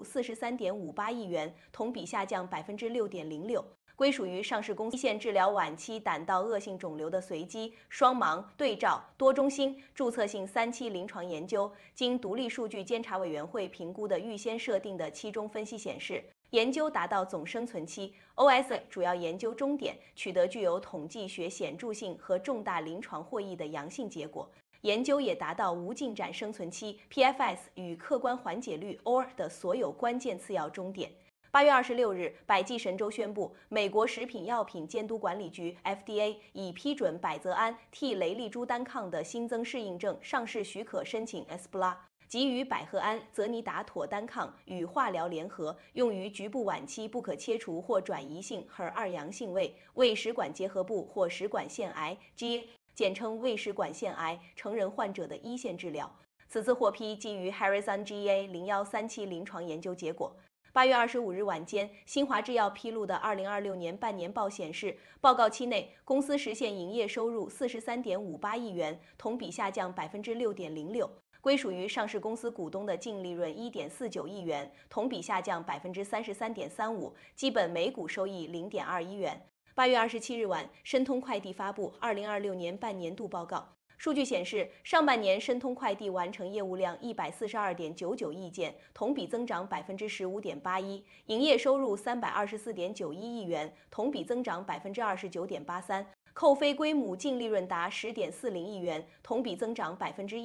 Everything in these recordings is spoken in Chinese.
43.58亿元，同比下降6.06%。归属于上市公司一线治疗晚期胆道恶性肿瘤的随机、双盲、对照、多中心、注册性3期临床研究，经独立数据监察委员会评估的预先设定的期中分析显示，研究达到总生存期 OS 主要研究终点，取得具有统计学显著性和重大临床获益的阳性结果。研究也达到无进展生存期 PFS 与客观缓解率 OR 的所有关键次要终点。8月26日，百济神州宣布，美国食品药品监督管理局 FDA 已批准百泽安替雷利珠单抗的新增适应症上市许可申请 ESPLA， 即与百合胺、泽尼达妥单抗与化疗联合，用于局部晚期不可切除或转移性 HER2 阳性胃食管结核部或食管腺癌 （GA）， 简称胃食管腺癌成人患者的一线治疗。此次获批基于 Horizon-GEA-013 期临床研究结果。8月25日晚间，新华制药披露的2026年半年报显示，报告期内公司实现营业收入43.58亿元，同比下降6.06%。归属于上市公司股东的净利润1.49亿元，同比下降33.35%，基本每股收益0.21元。8月27日晚，申通快递发布2026年半年度报告。数据显示，上半年申通快递完成业务量142.99亿件，同比增长15.81%，营业收入324.91亿元，同比增长29.83%，扣非归母净利润达10.40亿元，同比增长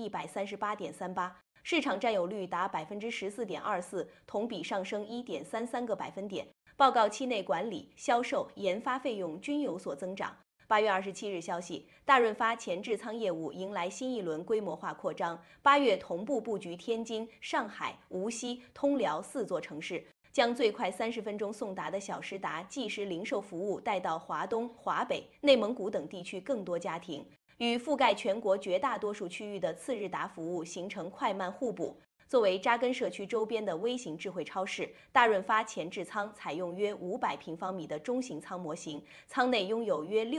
138.38%，市场占有率达14.24%，同比上升1.33个百分点。报告期内管理、销售、研发费用均有所增长。8月27日消息，大润发前置仓业务迎来新一轮规模化扩张，8月同步布局天津、上海、无锡、通辽4座城市，将最快30分钟送达的小时达即时零售服务带到华东、华北、内蒙古等地区更多家庭，与覆盖全国绝大多数区域的次日达服务形成快慢互补。作为扎根社区周边的微型智慧超市，大润发前置仓采用约500平方米的中型仓模型，仓内拥有约6